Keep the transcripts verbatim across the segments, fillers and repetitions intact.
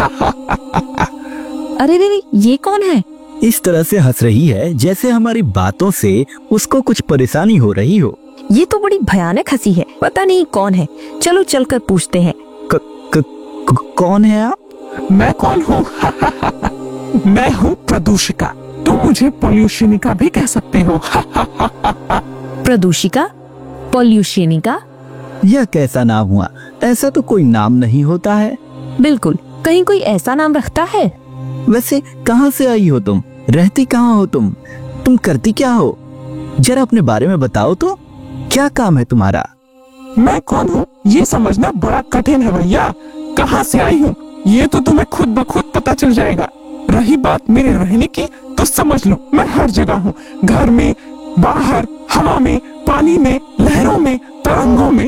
अरे रे रे, ये कौन है? इस तरह से हंस रही है जैसे हमारी बातों से उसको कुछ परेशानी हो रही हो। ये तो बड़ी भयानक हंसी है, पता नहीं कौन है। चलो चलकर पूछते हैं। क, क, क, कौन है आप? मैं कौन हूँ? मैं हूँ प्रदूषिका। तुम मुझे पॉल्यूशनिका भी कह सकते हो। प्रदूषिका, पॉल्यूशनिका, यह कैसा नाम हुआ? ऐसा तो कोई नाम नहीं होता है। बिल्कुल, कहीं कोई ऐसा नाम रखता है? वैसे कहाँ से आई हो तुम? रहती कहाँ हो तुम? तुम करती क्या हो? जरा अपने बारे में बताओ तो, क्या काम है तुम्हारा? मैं कौन हूँ ये समझना बड़ा कठिन है भैया। कहाँ से आई हूँ ये तो तुम्हें खुद ब खुद पता चल जाएगा। रही बात मेरे रहने की, तो समझ लो मैं हर जगह हूँ। घर में, बाहर, हवा में, पानी में, लहरों में, तरंगों में।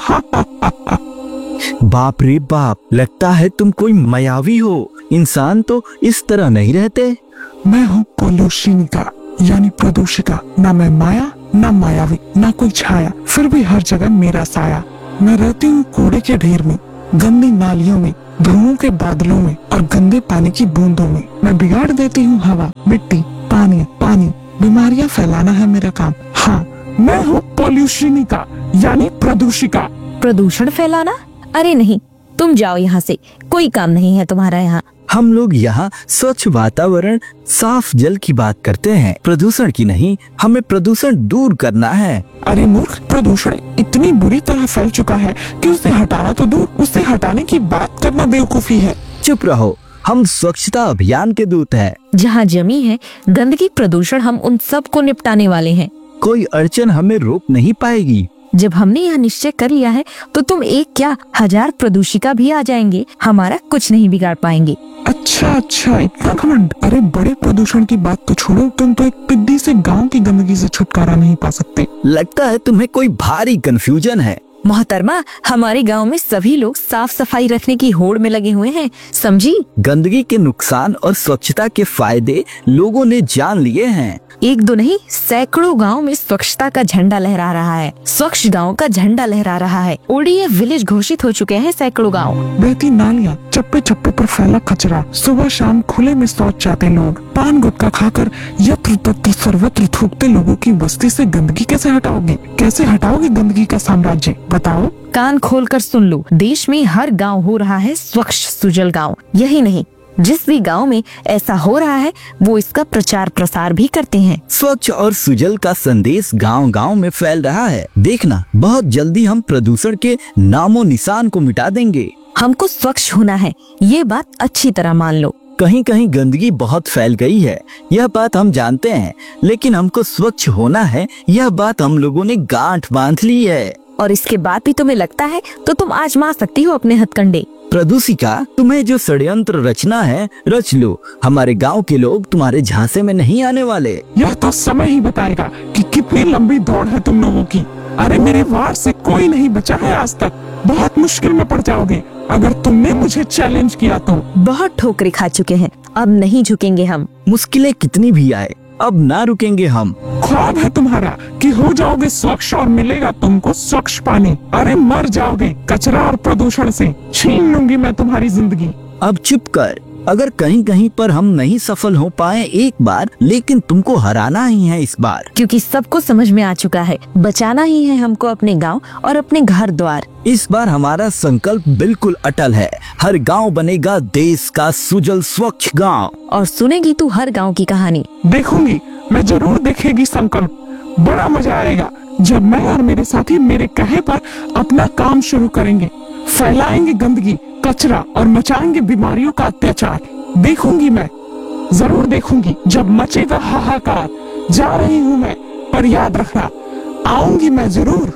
बाप रे बाप, लगता है तुम कोई मायावी हो। इंसान तो इस तरह नहीं रहते। मैं हूँ पॉल्यूशनिका यानी प्रदूषिका। ना मैं माया, ना मायावी, ना कोई छाया, फिर भी हर जगह मेरा साया। मैं रहती हूँ कूड़े के ढेर में, गंदी नालियों में, धुओं के बादलों में और गंदे पानी की बूंदों में। मैं बिगाड़ देती हूँ हवा, मिट्टी, पानी पानी बीमारियाँ फैलाना है मेरा काम। हाँ, मैं हूँ पॉल्यूशनिका यानी प्रदूषिका। प्रदूषण फैलाना? अरे नहीं, तुम जाओ यहाँ से, कोई काम नहीं है तुम्हारा यहाँ। हम लोग यहाँ स्वच्छ वातावरण, साफ जल की बात करते हैं, प्रदूषण की नहीं। हमें प्रदूषण दूर करना है। अरे मूर्ख, प्रदूषण इतनी बुरी तरह फैल चुका है कि उसे हटाना तो दूर, उसे हटाने की बात करना बेवकूफी है। चुप रहो, हम स्वच्छता अभियान के दूत हैं। जहाँ जमी है गंदगी, प्रदूषण, हम उन सब को निपटाने वाले हैं। कोई अड़चन हमें रोक नहीं पाएगी। जब हमने यह निश्चय कर लिया है तो तुम एक क्या हजार प्रदूषिका भी आ जाएंगे, हमारा कुछ नहीं बिगाड़ पाएंगे। अच्छा अच्छा, इतना घमंड। अरे बड़े प्रदूषण की बात तो छोड़ो, तुम तो एक पिद्दी से गांव की गंदगी से छुटकारा नहीं पा सकते। लगता है तुम्हें कोई भारी कंफ्यूजन है। मोहतरमा, हमारे गांव में सभी लोग साफ सफाई रखने की होड़ में लगे हुए हैं, समझी? गंदगी के नुकसान और स्वच्छता के फायदे लोगों ने जान लिए हैं। एक दो नहीं, सैकड़ों गांव में स्वच्छता का झंडा लहरा रहा है। स्वच्छ गांव का झंडा लहरा रहा है। ओडीएफ विलेज घोषित हो चुके हैं सैकड़ों गांव। बहती नालियाँ, चप्पे चप्पे पर फैला कचरा, सुबह शाम खुले में शौच जाते लोग, पान गुटखा खाकर यत्र तत्र सर्वत्र थूकते लोगों की बस्ती से गंदगी कैसे हटाओगे? कैसे हटाओगे गंदगी का साम्राज्य, बताओ? कान खोलकर सुन लो, देश में हर गांव हो रहा है स्वच्छ सुजल गांव। यही नहीं, जिस भी गांव में ऐसा हो रहा है वो इसका प्रचार प्रसार भी करते हैं। स्वच्छ और सुजल का संदेश गांव गांव में फैल रहा है। देखना, बहुत जल्दी हम प्रदूषण के नामो निशान को मिटा देंगे। हमको स्वच्छ होना है, ये बात अच्छी तरह मान लो। कहीं कहीं गंदगी बहुत फैल गई है, यह बात हम जानते हैं, लेकिन हमको स्वच्छ होना है, यह बात हम लोगों ने गांठ बांध ली है। और इसके बाद भी तुम्हें लगता है तो तुम आजमा सकती हो अपने हथकंडे। प्रदूषिका, तुम्हें जो षड्यंत्र रचना है रच लो। हमारे गांव के लोग तुम्हारे झांसे में नहीं आने वाले। यह तो समय ही बताएगा कि कितनी लंबी दौड़ है तुम लोगों की। अरे मेरे वार्ड से कोई नहीं बचा है आज तक। बहुत मुश्किल में पड़ जाओगे अगर तुमने मुझे चैलेंज किया तो। बहुत ठोकरें खा चुके हैं, अब नहीं झुकेंगे हम। मुश्किलें कितनी भी आए, अब ना रुकेंगे हम। ख्वाब है तुम्हारा कि हो जाओगे स्वच्छ और मिलेगा तुमको स्वच्छ पानी। अरे मर जाओगे कचरा और प्रदूषण से, छीन लूंगी मैं तुम्हारी जिंदगी। अब चुप कर। अगर कहीं कहीं पर हम नहीं सफल हो पाए एक बार, लेकिन तुमको हराना ही है इस बार। क्योंकि सबको समझ में आ चुका है, बचाना ही है हमको अपने गांव और अपने घर द्वार। इस बार हमारा संकल्प बिल्कुल अटल है। हर गांव बनेगा देश का सुजल स्वच्छ गांव। और सुनेगी तू हर गांव की कहानी। देखूंगी मैं, जरूर देखेगी संकल्प। बड़ा मजा आएगा जब मैं और मेरे साथी मेरे कहे पर अपना काम शुरू करेंगे। फैलाएंगे गंदगी, कचरा और मचाएंगे बीमारियों का अत्याचार। देखूंगी मैं, जरूर देखूंगी जब मचेगा हाहाकार। जा रही हूँ मैं, पर याद रखना आऊंगी मैं जरूर।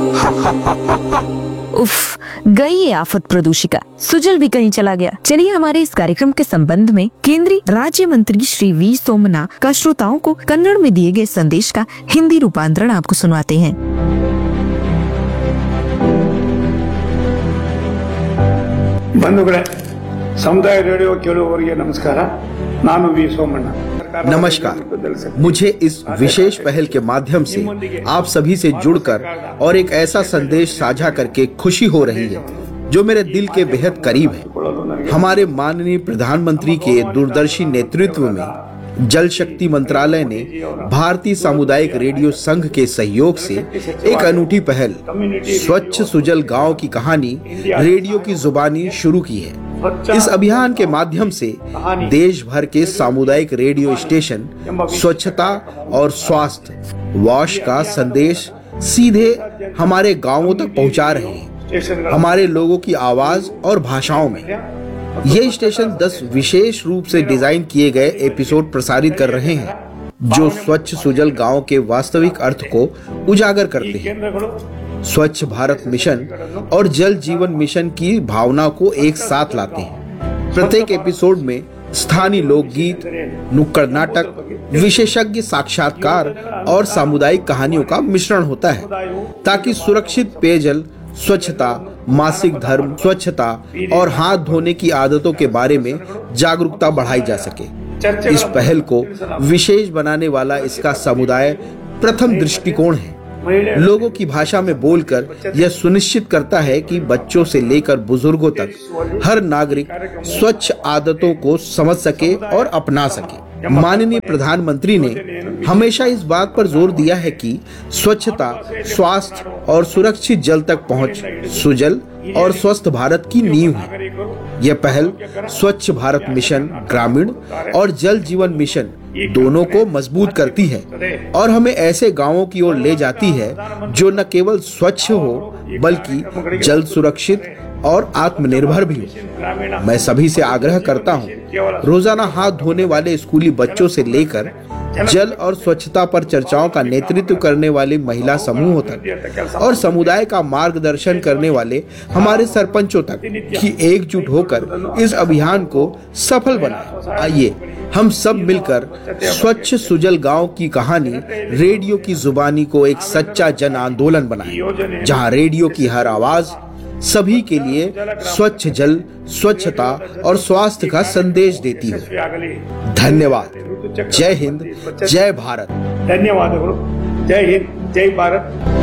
उफ, गई ये आफत प्रदूषिका, सुजल भी कहीं चला गया। चलिए हमारे इस कार्यक्रम के संबंध में केंद्रीय राज्य मंत्री श्री वी सोमना का श्रोताओं को कन्नड़ में दिए गए संदेश का हिंदी रूपांतरण आपको सुनवाते हैं। ಬಂಧುಗಳೇ, ಸಮುದಾಯ ರೇಡಿಯೋ ಕೇಳುವವರಿಗೆ ನಮಸ್ಕಾರ। ನಾನು ವಿ ಸೋಮಣ್ಣ। नमस्कार, मुझे इस विशेष पहल के माध्यम से आप सभी से जुड़कर और एक ऐसा संदेश साझा करके खुशी हो रही है जो मेरे दिल के बेहद करीब है। हमारे माननीय प्रधानमंत्री के दूरदर्शी नेतृत्व में जल शक्ति मंत्रालय ने भारतीय सामुदायिक रेडियो संघ के सहयोग से एक अनूठी पहल स्वच्छ सुजल गांव की कहानी रेडियो की जुबानी शुरू की है। इस अभियान के माध्यम से देश भर के सामुदायिक रेडियो स्टेशन स्वच्छता और स्वास्थ्य वॉश का संदेश सीधे हमारे गांवों तक पहुंचा रहे हैं, हमारे लोगों की आवाज और भाषाओं में। ये स्टेशन दस विशेष रूप से डिजाइन किए गए एपिसोड प्रसारित कर रहे हैं जो स्वच्छ सुजल गांव के वास्तविक अर्थ को उजागर करते हैं, स्वच्छ भारत मिशन और जल जीवन मिशन की भावना को एक साथ लाते हैं। प्रत्येक एपिसोड में स्थानीय लोकगीत, नुक्कड़ नाटक, विशेषज्ञ साक्षात्कार और सामुदायिक कहानियों का मिश्रण होता है ताकि सुरक्षित पेयजल, स्वच्छता, मासिक धर्म, स्वच्छता और हाथ धोने की आदतों के बारे में जागरूकता बढ़ाई जा सके। इस पहल को विशेष बनाने वाला इसका समुदाय प्रथम दृष्टिकोण है। लोगों की भाषा में बोलकर यह सुनिश्चित करता है कि बच्चों से लेकर बुजुर्गों तक हर नागरिक स्वच्छ आदतों को समझ सके और अपना सके। माननीय प्रधानमंत्री ने हमेशा इस बात पर जोर दिया है कि स्वच्छता, स्वास्थ्य और सुरक्षित जल तक पहुंच सुजल और स्वस्थ भारत की नींव है। यह पहल स्वच्छ भारत मिशन ग्रामीण और जल जीवन मिशन दोनों को मजबूत करती है और हमें ऐसे गांवों की ओर ले जाती है जो न केवल स्वच्छ हो बल्कि जल सुरक्षित और आत्मनिर्भर भी हो। मैं सभी से आग्रह करता हूं, रोजाना हाथ धोने वाले स्कूली बच्चों से लेकर जल और स्वच्छता पर चर्चाओं का नेतृत्व करने वाले महिला समूहों तक और समुदाय का मार्गदर्शन करने वाले हमारे सरपंचों तक की एकजुट होकर इस अभियान को सफल बनाएं। आइए हम सब मिलकर स्वच्छ सुजल गांव की कहानी रेडियो की जुबानी को एक सच्चा जन आंदोलन बनाएं, जहां रेडियो की हर आवाज सभी के लिए स्वच्छ जल, स्वच्छता और स्वास्थ्य का संदेश देती है। धन्यवाद। जय हिंद, जय भारत। धन्यवाद। जय हिंद, जय भारत।